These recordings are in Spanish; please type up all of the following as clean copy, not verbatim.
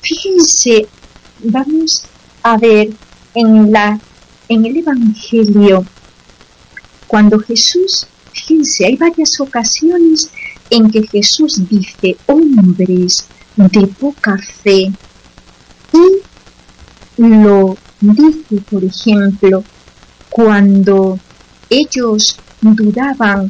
Fíjense, vamos a ver en el Evangelio, cuando Jesús, fíjense, hay varias ocasiones en que Jesús dice hombres de poca fe, y lo dice, por ejemplo, cuando ellos dudaban,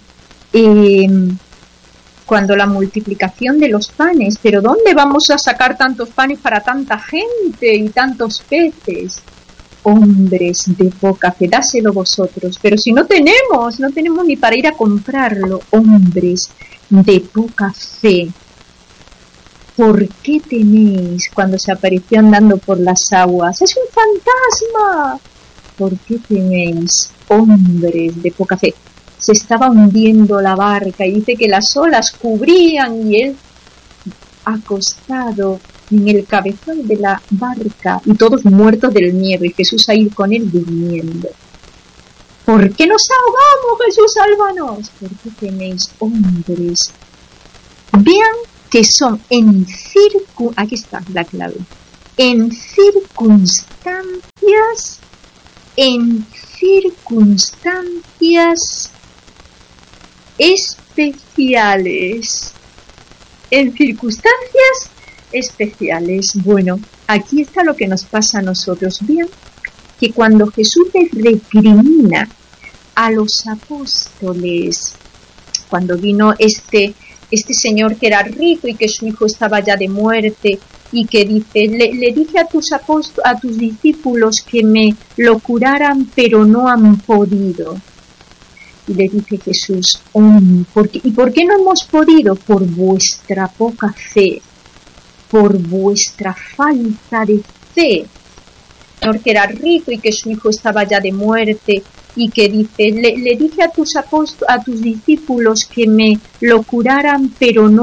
cuando la multiplicación de los panes, pero ¿dónde vamos a sacar tantos panes para tanta gente y tantos peces? Hombres de poca fe, dáselo vosotros, pero si no tenemos ni para ir a comprarlo. Hombres de poca fe, ¿por qué teméis cuando se apareció andando por las aguas? ¡Es un fantasma! ¿Por qué teméis, hombres de poca fe? Se estaba hundiendo la barca y dice que las olas cubrían y él acostado en el cabezal de la barca y todos muertos del miedo y Jesús ahí con él durmiendo. ¿Por qué nos ahogamos, Jesús, sálvanos? ¿Por qué tenéis, hombres? Vean que son aquí está la clave, en circunstancias especiales. En circunstancias especiales. Bueno, aquí está lo que nos pasa a nosotros. Vean que cuando Jesús les recrimina a los apóstoles, cuando vino este señor que era rico y que su hijo estaba ya de muerte y que dice, le dije a tus discípulos que me lo curaran, pero no han podido. Y le dice Jesús, ¿y por qué no hemos podido? Por vuestra poca fe, por vuestra falta de fe. Señor que era rico y que su hijo estaba ya de muerte y que dice, le dije a tus discípulos que me lo curaran, pero no